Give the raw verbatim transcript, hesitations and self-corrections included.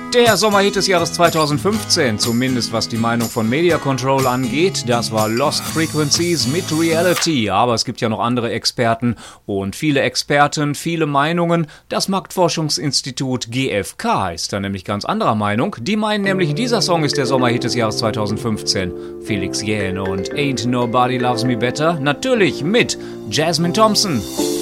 Der Sommerhit des Jahres zweitausendfünfzehn, zumindest was die Meinung von Media Control angeht, das war Lost Frequencies mit Reality. Aber es gibt ja noch andere Experten und viele Experten, viele Meinungen. Das Marktforschungsinstitut G F K ist da nämlich ganz anderer Meinung. Die meinen nämlich, dieser Song ist der Sommerhit des Jahres zweitausendfünfzehn. Felix Jähn und Ain't Nobody Loves Me Better, natürlich mit Jasmine Thompson.